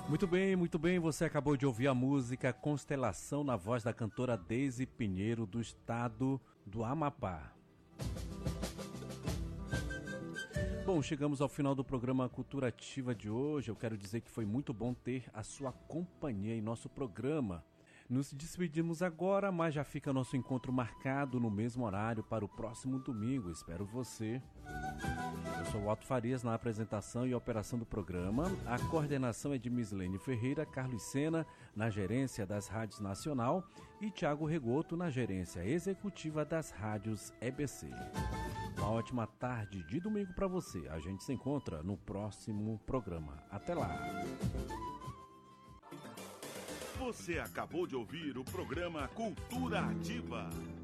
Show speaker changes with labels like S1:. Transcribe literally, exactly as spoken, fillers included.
S1: Muito bem, muito bem, você acabou de ouvir a música Constelação na voz da cantora Deise Pinheiro, do estado do Amapá. Bom, chegamos ao final do programa Cultura Ativa de hoje. Eu quero dizer que foi muito bom ter a sua companhia em nosso programa. Nos despedimos agora, mas já fica nosso encontro marcado no mesmo horário para o próximo domingo. Espero você. Eu sou o Otto Farias na apresentação e operação do programa. A coordenação é de Mislene Ferreira, Carlos Sena na gerência das rádios Nacional e Tiago Regoto na gerência executiva das rádios E B C. Uma ótima tarde de domingo para você. A gente se encontra no próximo programa. Até lá.
S2: Você acabou de ouvir o programa Cultura Ativa.